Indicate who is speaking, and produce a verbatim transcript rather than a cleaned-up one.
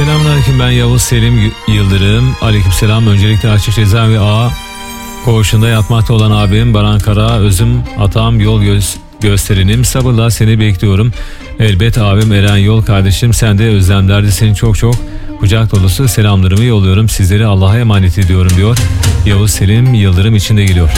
Speaker 1: Selamünaleyküm, ben Yavuz Selim Yıldırım. Aleykümselam. Öncelikle açık cezaevi A koğuşunda yatmakta olan abim Baran Kara, özüm atam, yol göz gösterinim, sabırla seni bekliyorum. Elbet abim Eren Yol kardeşim, sen de özlemlerde senin çok çok kucak dolusu selamlarımı yolluyorum. Sizleri Allah'a emanet ediyorum diyor. Yavuz Selim Yıldırım için de geliyor.